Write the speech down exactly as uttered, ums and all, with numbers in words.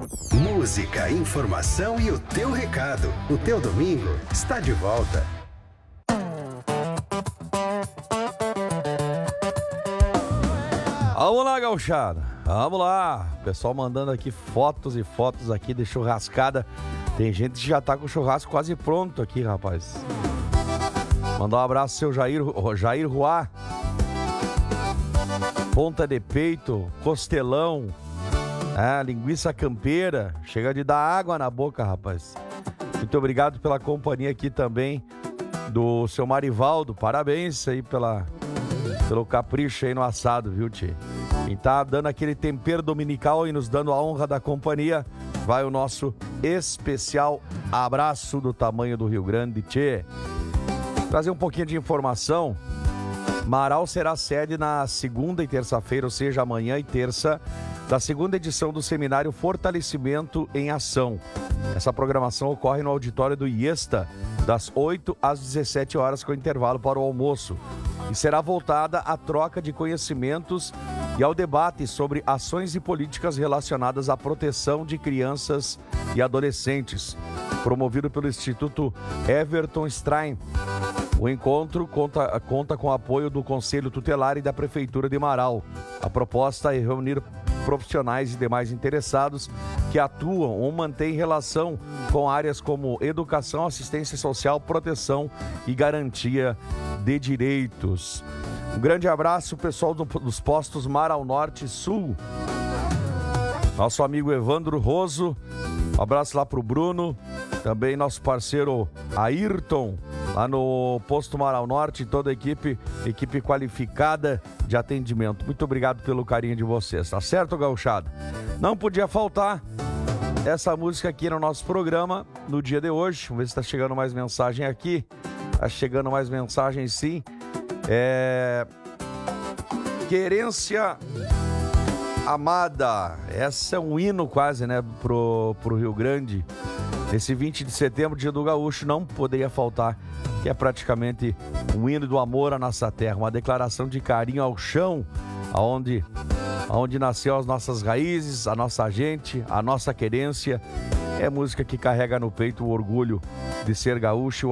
Música, informação e o teu recado. O teu domingo está de volta. Vamos lá, gauchada. Vamos lá. Pessoal mandando aqui fotos e fotos aqui de churrascada. Tem gente que já tá com o churrasco quase pronto aqui, rapaz. Mandar um abraço ao seu Jair, Jair Ruá. Ponta de peito, costelão, é, linguiça campeira. Chega de dar água na boca, rapaz. Muito obrigado pela companhia aqui também do seu Marivaldo. Parabéns aí pela, pelo capricho aí no assado, viu, tchê? Quem tá dando aquele tempero dominical e nos dando a honra da companhia, vai o nosso especial abraço do tamanho do Rio Grande, tchê. Trazer um pouquinho de informação. Marau será sede na segunda e terça-feira, ou seja, amanhã e terça, da segunda edição do seminário Fortalecimento em Ação. Essa programação ocorre no auditório do IESTA, das oito às dezessete horas, com intervalo para o almoço. E será voltada à troca de conhecimentos e ao debate sobre ações e políticas relacionadas à proteção de crianças e adolescentes, promovido pelo Instituto Everton Strain. O encontro conta, conta com o apoio do Conselho Tutelar e da Prefeitura de Marau. A proposta é reunir profissionais e demais interessados que atuam ou mantêm relação com áreas como educação, assistência social, proteção e garantia de direitos. Um grande abraço, pessoal do, dos postos Marau Norte e Sul. Nosso amigo Evandro Roso, um abraço lá pro Bruno. Também nosso parceiro Ayrton, lá no posto Marau Norte, e toda a equipe, equipe qualificada de atendimento. Muito obrigado pelo carinho de vocês, tá certo, gauchada? Não podia faltar essa música aqui no nosso programa no dia de hoje. Vamos ver se tá chegando mais mensagem aqui. Tá chegando mais mensagem, sim. É... Querência Amada. Essa é um hino quase, né, pro, pro Rio Grande. Nesse vinte de setembro, dia do gaúcho, não poderia faltar, que é praticamente um hino do amor à nossa terra, uma declaração de carinho ao chão, aonde, aonde nasceu as nossas raízes, a nossa gente, a nossa querência. É música que carrega no peito o orgulho de ser gaúcho.